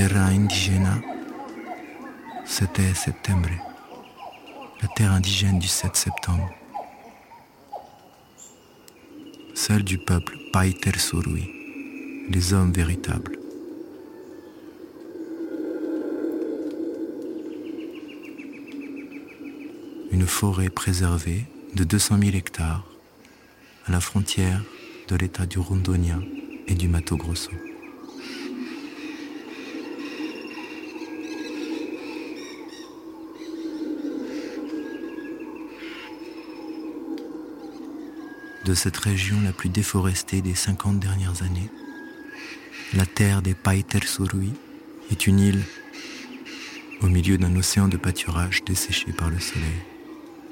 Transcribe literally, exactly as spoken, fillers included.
Terra Indigena sette Settembre, la terre indigène du sept septembre, celle du peuple Paiter Surui, les hommes véritables. Une forêt préservée de deux cent mille hectares à la frontière de l'état du Rondônia et du Mato Grosso. De cette région la plus déforestée des cinquante dernières années, la terre des Paiter Surui est une île au milieu d'un océan de pâturage desséché par le soleil.